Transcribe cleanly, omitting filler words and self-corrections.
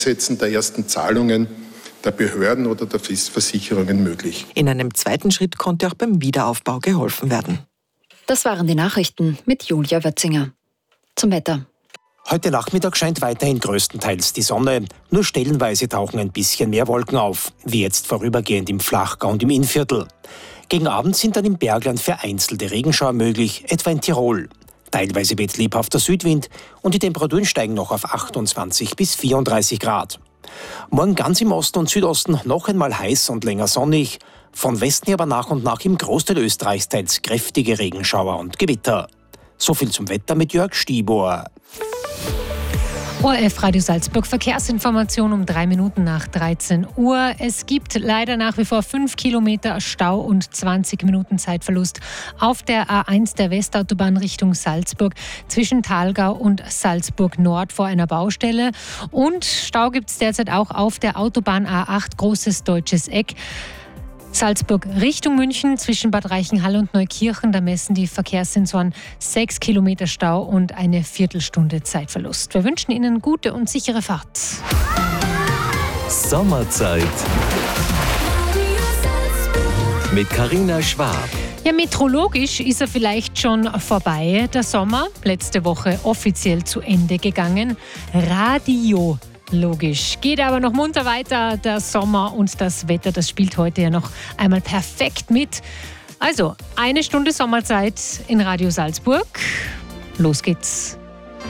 Setzen der ersten Zahlungen der Behörden oder der Versicherungen möglich. In einem zweiten Schritt konnte auch beim Wiederaufbau geholfen werden. Das waren die Nachrichten mit Julia Wötzinger. Zum Wetter. Heute Nachmittag scheint weiterhin größtenteils die Sonne. Nur stellenweise tauchen ein bisschen mehr Wolken auf, wie jetzt vorübergehend im Flachgau und im Innviertel. Gegen Abend sind dann im Bergland vereinzelte Regenschauer möglich, etwa in Tirol. Teilweise weht lebhafter Südwind und die Temperaturen steigen noch auf 28 bis 34 Grad. Morgen ganz im Osten und Südosten noch einmal heiß und länger sonnig. Von Westen her aber nach und nach im Großteil Österreichs teils kräftige Regenschauer und Gewitter. So viel zum Wetter mit Jörg Stibor. ORF Radio Salzburg, Verkehrsinformation um 3 Minuten nach 13 Uhr. Es gibt leider nach wie vor 5 Kilometer Stau und 20 Minuten Zeitverlust auf der A1 der Westautobahn Richtung Salzburg zwischen Thalgau und Salzburg Nord vor einer Baustelle. Und Stau gibt es derzeit auch auf der Autobahn A8 Großes Deutsches Eck. Salzburg Richtung München zwischen Bad Reichenhall und Neukirchen. Da messen die Verkehrssensoren 6 Kilometer Stau und eine Viertelstunde Zeitverlust. Wir wünschen Ihnen gute und sichere Fahrt. Sommerzeit mit Carina Schwab. Ja, meteorologisch ist er vielleicht schon vorbei, der Sommer. Letzte Woche offiziell zu Ende gegangen. Logisch. Geht aber noch munter weiter. Der Sommer und das Wetter, das spielt heute ja noch einmal perfekt mit. Also, 1 Stunde Sommerzeit in Radio Salzburg. Los geht's.